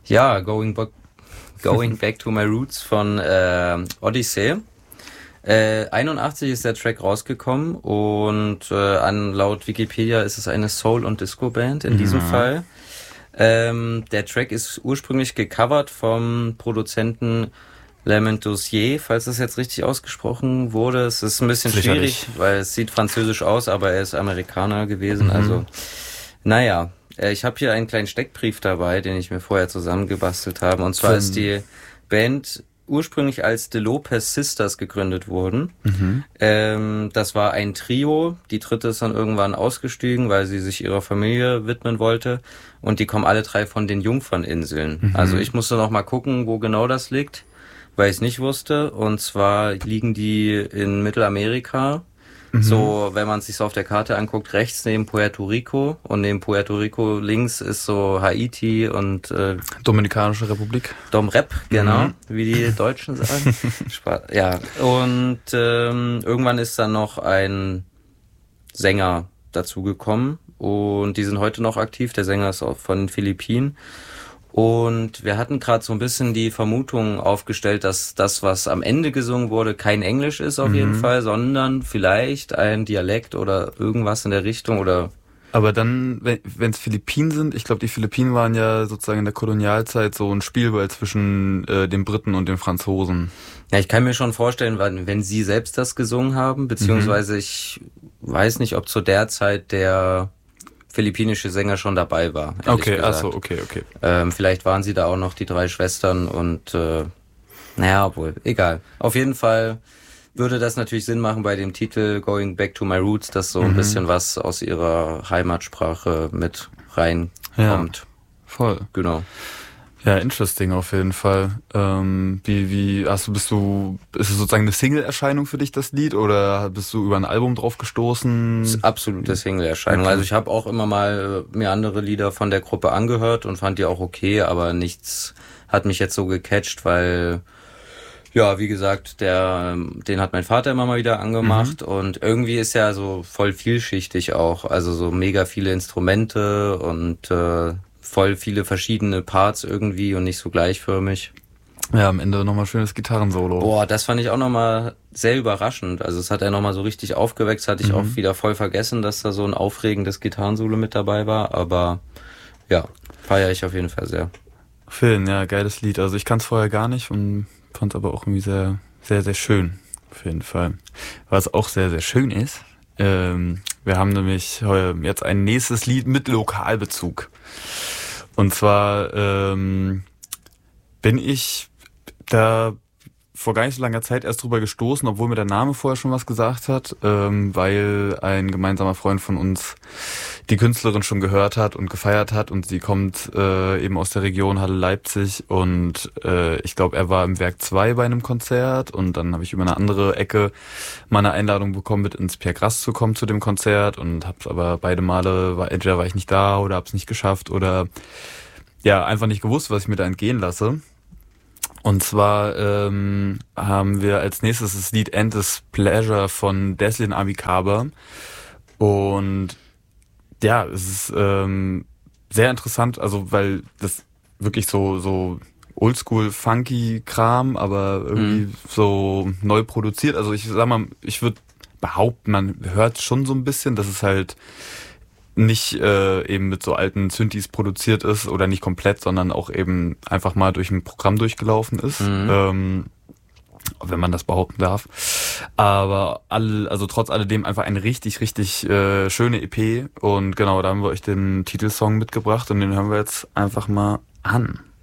Ja, Going Back to My Roots von Odyssey. 81 ist der Track rausgekommen und laut Wikipedia ist es eine Soul- und Disco-Band in diesem Fall. Der Track ist ursprünglich gecovert vom Produzenten Lamont Dossier, falls das jetzt richtig ausgesprochen wurde. Es ist ein bisschen schwierig, weil es sieht französisch aus, aber er ist Amerikaner gewesen. Also, naja, ich habe hier einen kleinen Steckbrief dabei, den ich mir vorher zusammengebastelt habe. Und zwar ist die Band ursprünglich als The Lopez Sisters gegründet worden. Das war ein Trio. Die dritte ist dann irgendwann ausgestiegen, weil sie sich ihrer Familie widmen wollte. Und die kommen alle drei von den Jungferninseln. Also ich musste noch mal gucken, wo genau das liegt, weil ich es nicht wusste. Und zwar liegen die in Mittelamerika. So, wenn man es sich so auf der Karte anguckt, rechts neben Puerto Rico und neben Puerto Rico links ist so Haiti und Dominikanische Republik. Domrep, genau, wie die Deutschen sagen. Ja, und irgendwann ist dann noch ein Sänger dazugekommen und die sind heute noch aktiv. Der Sänger ist auch von den Philippinen. Und wir hatten gerade so ein bisschen die Vermutung aufgestellt, dass das, was am Ende gesungen wurde, kein Englisch ist auf jeden Fall, sondern vielleicht ein Dialekt oder irgendwas in der Richtung oder... Aber dann, wenn es Philippinen sind, ich glaube, die Philippinen waren ja sozusagen in der Kolonialzeit so ein Spielball zwischen den Briten und den Franzosen. Ja, ich kann mir schon vorstellen, wenn sie selbst das gesungen haben, beziehungsweise ich weiß nicht, ob zu der Zeit der philippinische Sänger schon dabei war. Okay, achso, okay. Vielleicht waren sie da auch noch die drei Schwestern und naja, obwohl, egal. Auf jeden Fall würde das natürlich Sinn machen bei dem Titel Going Back to My Roots, dass so ein bisschen was aus ihrer Heimatsprache mit reinkommt. Ja, voll. Genau. Ja, interesting auf jeden Fall. Ist es sozusagen eine Single-Erscheinung für dich, das Lied, oder bist du über ein Album drauf gestoßen? Das ist absolute Single-Erscheinung. Okay. Also ich habe auch immer mal mir andere Lieder von der Gruppe angehört und fand die auch okay, aber nichts hat mich jetzt so gecatcht, weil, ja, wie gesagt, den hat mein Vater immer mal wieder angemacht und irgendwie ist ja so voll vielschichtig auch, also so mega viele Instrumente und voll viele verschiedene Parts irgendwie und nicht so gleichförmig. Ja, am Ende nochmal schönes Gitarrensolo. Boah, das fand ich auch nochmal sehr überraschend. Also es hat er nochmal so richtig aufgeweckt, hatte ich auch wieder voll vergessen, dass da so ein aufregendes Gitarrensolo mit dabei war. Aber ja, feiere ich auf jeden Fall sehr. Film, ja, geiles Lied. Also ich kann's vorher gar nicht und fand's aber auch irgendwie sehr, sehr, sehr schön. Auf jeden Fall. Was auch sehr, sehr schön ist, wir haben nämlich jetzt ein nächstes Lied mit Lokalbezug. Und zwar bin ich da vor gar nicht so langer Zeit erst drüber gestoßen, obwohl mir der Name vorher schon was gesagt hat, weil ein gemeinsamer Freund von uns die Künstlerin schon gehört hat und gefeiert hat und sie kommt eben aus der Region Halle-Leipzig und ich glaube, er war im Werk 2 bei einem Konzert und dann habe ich über eine andere Ecke mal eine Einladung bekommen, mit ins Pierre Grass zu kommen zu dem Konzert und hab's aber beide Male, entweder war ich nicht da oder hab's nicht geschafft oder ja, einfach nicht gewusst, was ich mir da entgehen lasse. Und zwar haben wir als nächstes das Lied Endless Pleasure von Deslin Abikaber. Und ja, es ist sehr interessant, also weil das wirklich so oldschool funky Kram, aber irgendwie so neu produziert. Also ich sag mal, ich würde behaupten, man hört schon so ein bisschen, dass es halt nicht eben mit so alten Synthes produziert ist oder nicht komplett, sondern auch eben einfach mal durch ein Programm durchgelaufen ist, wenn man das behaupten darf. Aber trotz alledem einfach eine richtig, richtig schöne EP und genau, da haben wir euch den Titelsong mitgebracht und den hören wir jetzt einfach mal an.